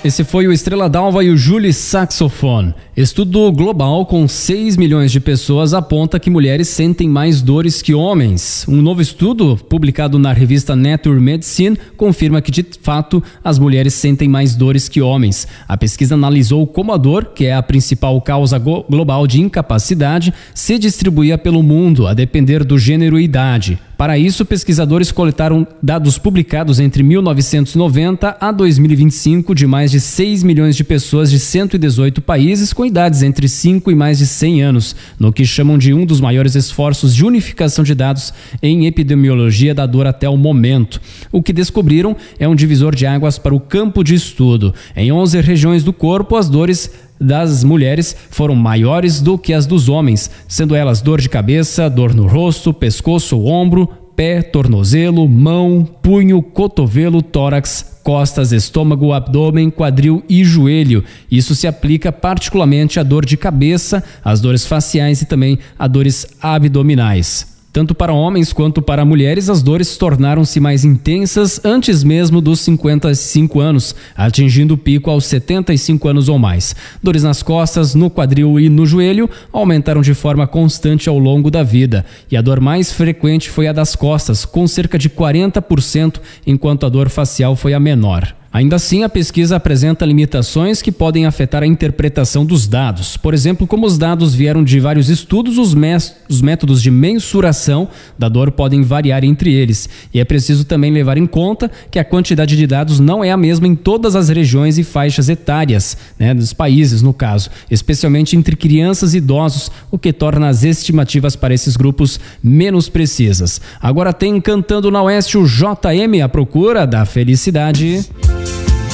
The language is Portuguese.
Esse foi o Estrela d'Alva e o Julie Saxophone. Estudo global com 6 milhões de pessoas aponta que mulheres sentem mais dores que homens. Um novo estudo, publicado na revista Nature Medicine, confirma que, de fato, as mulheres sentem mais dores que homens. A pesquisa analisou como a dor, que é a principal causa global de incapacidade, se distribuía pelo mundo, a depender do gênero e idade. Para isso, pesquisadores coletaram dados publicados entre 1990 a 2025 de mais de 6 milhões de pessoas de 118 países com idades entre 5 e mais de 100 anos, no que chamam de um dos maiores esforços de unificação de dados em epidemiologia da dor até o momento. O que descobriram é um divisor de águas para o campo de estudo. Em 11 regiões do corpo, as dores das mulheres foram maiores do que as dos homens, sendo elas dor de cabeça, dor no rosto, pescoço ou ombro, pé, tornozelo, mão, punho, cotovelo, tórax, costas, estômago, abdômen, quadril e joelho. Isso se aplica particularmente à dor de cabeça, às dores faciais e também a dores abdominais. Tanto para homens quanto para mulheres, as dores tornaram-se mais intensas antes mesmo dos 55 anos, atingindo o pico aos 75 anos ou mais. Dores nas costas, no quadril e no joelho aumentaram de forma constante ao longo da vida. E a dor mais frequente foi a das costas, com cerca de 40%, enquanto a dor facial foi a menor. Ainda assim, a pesquisa apresenta limitações que podem afetar a interpretação dos dados. Por exemplo, como os dados vieram de vários estudos, os métodos de mensuração da dor podem variar entre eles. E é preciso também levar em conta que a quantidade de dados não é a mesma em todas as regiões e faixas etárias, dos países, no caso, especialmente entre crianças e idosos, o que torna as estimativas para esses grupos menos precisas. Agora tem Cantando na Oeste o JM, à procura da felicidade.